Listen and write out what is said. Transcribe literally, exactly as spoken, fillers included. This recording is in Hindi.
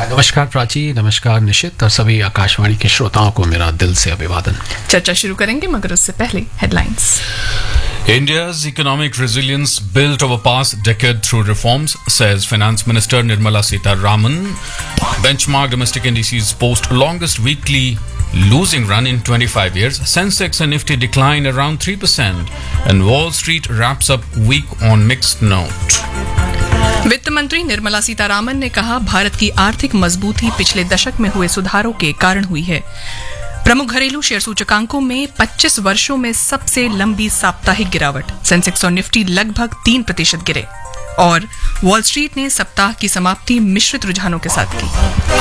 नमस्कार प्राची, नमस्कार निशित और सभी आकाशवाणी के श्रोताओं को मेरा दिल से अभिवादन। चर्चा शुरू करेंगे मगर उससे पहले headlines. India's economic resilience built over past decade through reforms, says Finance Minister Nirmala Sitharaman. Benchmark domestic indices post longest weekly losing run in twenty-five years. Sensex and Nifty decline around three percent, and Wall Street wraps up week on mixed note. वित्त मंत्री निर्मला सीतारामन ने कहा, भारत की आर्थिक मजबूती पिछले दशक में हुए सुधारों के कारण हुई है। प्रमुख घरेलू शेयर सूचकांकों में पच्चीस वर्षों में सबसे लंबी साप्ताहिक गिरावट। सेंसेक्स और निफ्टी लगभग तीन प्रतिशत गिरे और वॉल स्ट्रीट ने सप्ताह की समाप्ति मिश्रित रुझानों के साथ की।